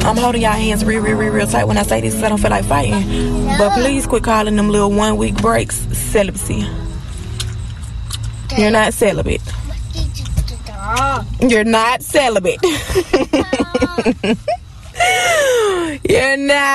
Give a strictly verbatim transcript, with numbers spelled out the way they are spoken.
I'm holding y'all hands real, real, real, real tight when I say this because I don't feel like fighting. But please quit calling them little one week breaks celibacy. You're not celibate. You're not celibate. You're not.